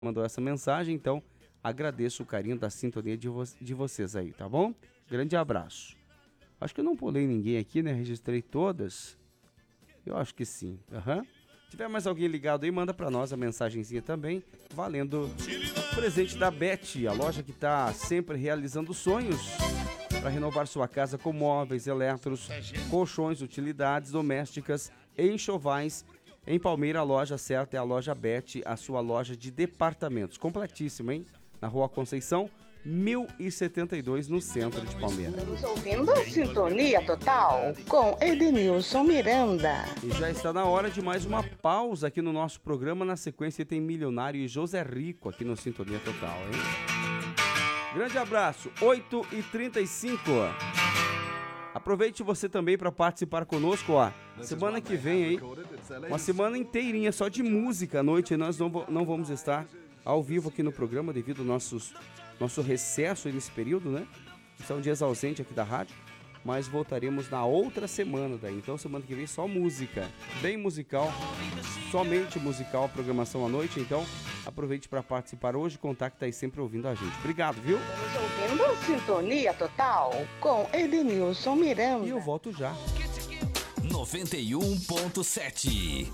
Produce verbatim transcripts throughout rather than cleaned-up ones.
mandou essa mensagem, então agradeço o carinho da sintonia de, vo- de vocês aí, tá bom? Grande abraço. Acho que eu não pulei ninguém aqui, né? Registrei todas. Eu acho que sim. Aham. Se tiver mais alguém ligado aí, manda pra nós a mensagenzinha também, valendo o presente da Bet, a loja que tá sempre realizando sonhos para renovar sua casa com móveis, eletros, colchões, utilidades domésticas e enxovais. Em Palmeira, a loja certa é a loja Bet, a sua loja de departamentos. Completíssima, hein? Na Rua Conceição, mil e setenta e dois, no centro de Palmeira. Estamos ouvindo Sintonia Total com Edenilson Miranda. E já está na hora de mais uma pausa aqui no nosso programa. Na sequência tem Milionário e José Rico aqui no Sintonia Total, hein? Grande abraço, oito e trinta e cinco. Aproveite você também para participar conosco, ó. Semana que vem aí, uma semana inteirinha só de música à noite. Nós não, não vamos estar ao vivo aqui no programa devido ao nossos, nosso recesso nesse período, né? São dias ausentes aqui da rádio, mas voltaremos na outra semana daí. Então semana que vem só música, bem musical, somente musical a programação à noite. Então aproveite para participar hoje, contacta aí sempre ouvindo a gente. Obrigado, viu? Estamos ouvindo Sintonia Total com Edenilson Miranda. E eu volto já. noventa e um ponto sete.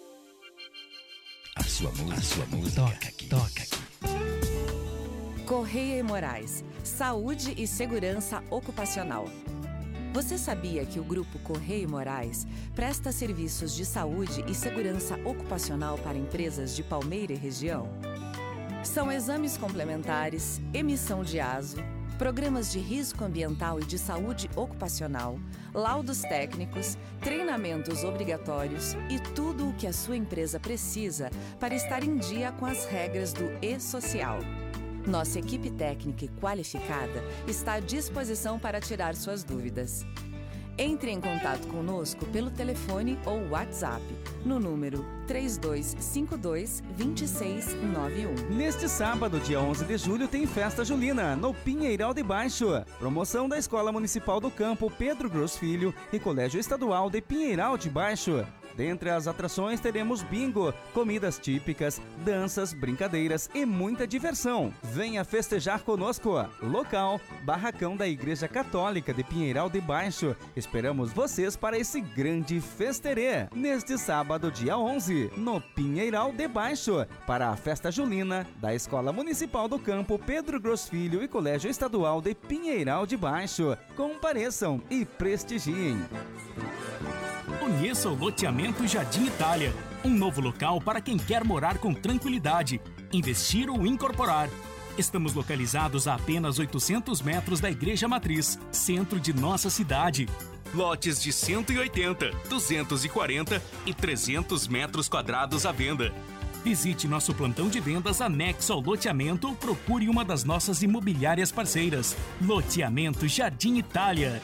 A sua música, a sua música toca aqui, toca aqui. Correia e Moraes, saúde e segurança ocupacional. Você sabia que o Grupo Correia e Moraes presta serviços de saúde e segurança ocupacional para empresas de Palmeira e região? São exames complementares, emissão de aso, programas de risco ambiental e de saúde ocupacional, laudos técnicos, treinamentos obrigatórios e tudo o que a sua empresa precisa para estar em dia com as regras do E-Social. Nossa equipe técnica e qualificada está à disposição para tirar suas dúvidas. Entre em contato conosco pelo telefone ou WhatsApp no número três dois cinco dois, dois seis nove um. Neste sábado, dia onze de julho, tem Festa Julina, no Pinheiral de Baixo. Promoção da Escola Municipal do Campo Pedro Gross Filho e Colégio Estadual de Pinheiral de Baixo. Dentre as atrações teremos bingo, comidas típicas, danças, brincadeiras e muita diversão. Venha festejar conosco. Local, Barracão da Igreja Católica de Pinheiral de Baixo. Esperamos vocês para esse grande festerê. Neste sábado, dia onze, no Pinheiral de Baixo, para a Festa Julina da Escola Municipal do Campo Pedro Gross Filho e Colégio Estadual de Pinheiral de Baixo. Compareçam e prestigiem. Conheça o loteamento Jardim Itália, um novo local para quem quer morar com tranquilidade, investir ou incorporar. Estamos localizados a apenas oitocentos metros da Igreja Matriz, centro de nossa cidade. Lotes de cento e oitenta, duzentos e quarenta e trezentos metros quadrados à venda. Visite nosso plantão de vendas anexo ao loteamento ou procure uma das nossas imobiliárias parceiras. Loteamento Jardim Itália.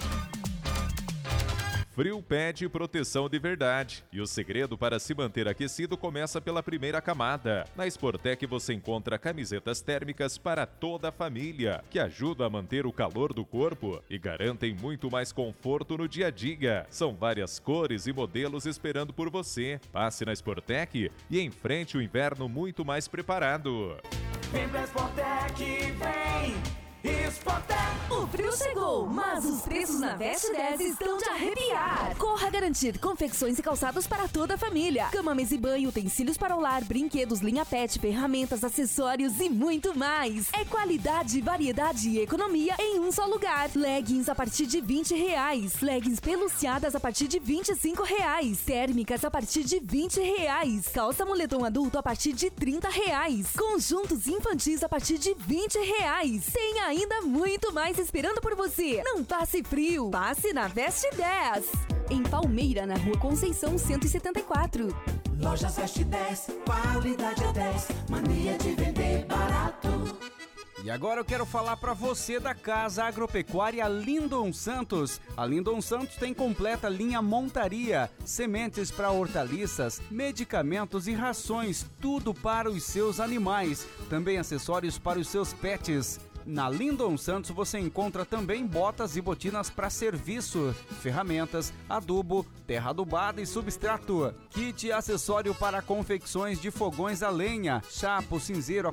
Frio pede proteção de verdade e o segredo para se manter aquecido começa pela primeira camada. Na Sportec você encontra camisetas térmicas para toda a família, que ajudam a manter o calor do corpo e garantem muito mais conforto no dia a dia. São várias cores e modelos esperando por você. Passe na Sportec e enfrente o inverno muito mais preparado. Vem pra Sportec, vem! Sportec! O frio chegou, mas os preços na Veste dez estão de arrepiar. Corra garantir confecções e calçados para toda a família. Cama, mesa e banho, utensílios para o lar, brinquedos, linha pet, ferramentas, acessórios e muito mais. É qualidade, variedade e economia em um só lugar. Leggings a partir de vinte reais. Leggings peluciadas a partir de vinte e cinco reais. Térmicas a partir de vinte reais. Calça moletom adulto a partir de trinta reais. Conjuntos infantis a partir de vinte reais. Tem ainda muito mais esperando por você. Não passe frio, passe na Veste dez. Em Palmeira, na Rua Conceição cento e setenta e quatro. Lojas Veste dez, qualidade é dez, mania de vender barato. E agora eu quero falar para você da Casa Agropecuária Lindon Santos. A Lindon Santos tem completa linha montaria, sementes para hortaliças, medicamentos e rações, tudo para os seus animais. Também acessórios para os seus pets. Na Lindon Santos você encontra também botas e botinas para serviço, ferramentas, adubo, terra adubada e substrato, kit e acessório para confecções de fogões a lenha, chapo, cinzeiro,